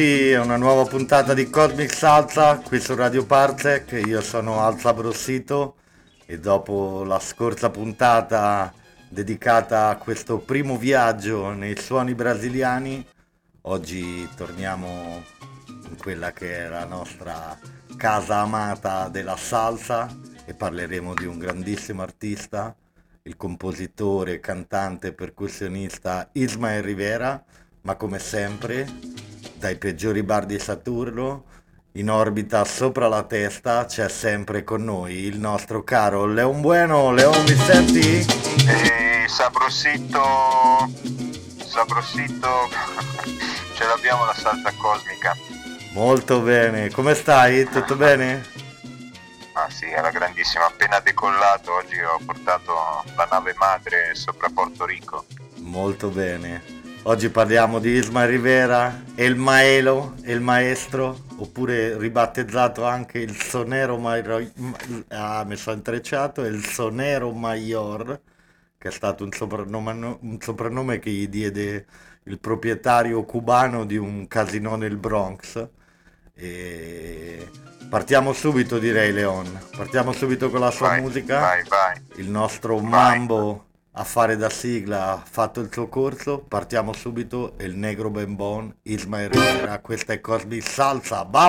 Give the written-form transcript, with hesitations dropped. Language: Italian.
È una nuova puntata di Cosmic Salsa qui su Radio Parsec. Io sono Alza Brossito e dopo la scorsa puntata dedicata a questo primo viaggio nei suoni brasiliani, oggi torniamo in quella che è la nostra casa amata della salsa e parleremo di un grandissimo artista, il compositore, cantante e percussionista Ismael Rivera, ma come sempre, dai peggiori bar di Saturno, in orbita sopra la testa, c'è sempre con noi il nostro caro Leon Bueno. Leon, mi senti? Sabrosito, Sabrosito, ce l'abbiamo la salsa cosmica. Molto bene, come stai? Tutto bene? Ah sì, era grandissimo, appena decollato, oggi ho portato la nave madre sopra Porto Rico. Molto bene. Oggi parliamo di Ismael Rivera, El Maelo, il maestro, oppure ribattezzato anche il Sonero mi sono intrecciato, il Sonero Mayor, che è stato un soprannome che gli diede il proprietario cubano di un casinò nel Bronx. E partiamo subito, direi, Leon. Partiamo subito con la sua Vai, musica. vai, vai, Il nostro vai. Mambo a fare da sigla ha fatto il suo corso. Partiamo subito. Il negro Bembon, Ismael Rivera. Questa è Cosby Salsa. Bam!